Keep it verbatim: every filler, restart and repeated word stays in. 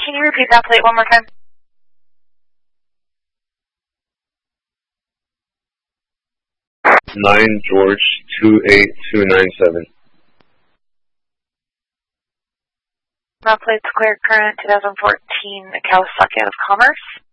can you repeat that plate one more time? nine George two eight two nine seven. That plate's clear current twenty fourteen Kawasaki out of Commerce.